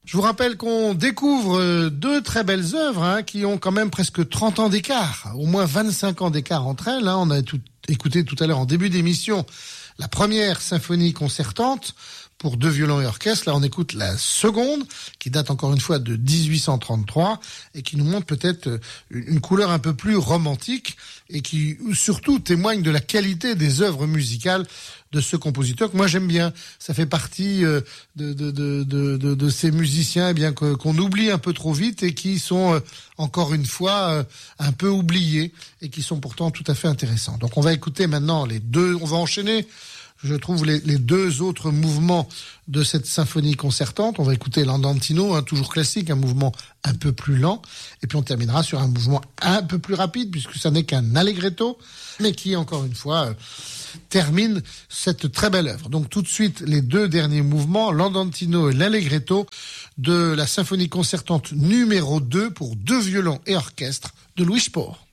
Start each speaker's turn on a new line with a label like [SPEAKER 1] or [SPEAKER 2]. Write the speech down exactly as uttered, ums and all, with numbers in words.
[SPEAKER 1] Je vous rappelle qu'on découvre deux très belles œuvres hein, qui ont quand même presque trente ans d'écart, au moins vingt-cinq ans d'écart entre elles. Hein. On a tout, écouté tout à l'heure en début d'émission la première symphonie concertante pour deux violons et orchestre. Là, on écoute la seconde, qui date encore une fois de dix-huit cent trente-trois et qui nous montre peut-être une couleur un peu plus romantique et qui surtout témoigne de la qualité des œuvres musicales de ce compositeur que moi j'aime bien. Ça fait partie de, de, de, de, de, de ces musiciens eh bien que, qu'on oublie un peu trop vite et qui sont encore une fois un peu oubliés et qui sont pourtant tout à fait intéressants. Donc on va écouter maintenant les deux, on va enchaîner je trouve les, les deux autres mouvements de cette symphonie concertante. On va écouter l'Andantino, hein, toujours classique, un mouvement un peu plus lent. Et puis on terminera sur un mouvement un peu plus rapide, puisque ça n'est qu'un allegretto, mais qui, encore une fois, euh, termine cette très belle œuvre. Donc tout de suite, les deux derniers mouvements, l'Andantino et l'allegretto, de la symphonie concertante numéro deux pour deux violons et orchestre de Louis Spohr.